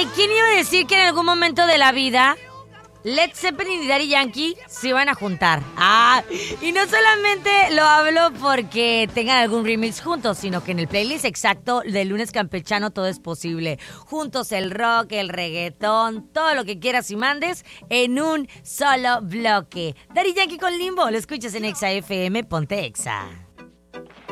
Ay, ¿quién iba a decir que en algún momento de la vida Led Zeppelin y Daddy Yankee se iban a juntar? Y no solamente lo hablo porque tengan algún remix juntos, sino que en el playlist exacto de Lunes Campechano todo es posible. Juntos el rock, el reggaetón, todo lo que quieras y mandes en un solo bloque. Daddy Yankee con Limbo, lo escuchas en Exa FM, ponte Exa.